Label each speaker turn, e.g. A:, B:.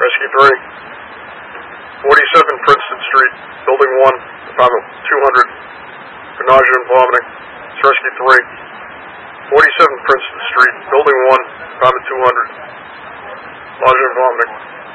A: Rescue 3. 47 Princeton Street, Building 1, Department 200, for nausea and vomiting. It's Rescue 3. 47 Princeton Street, Building 1, Department 200, nausea and vomiting.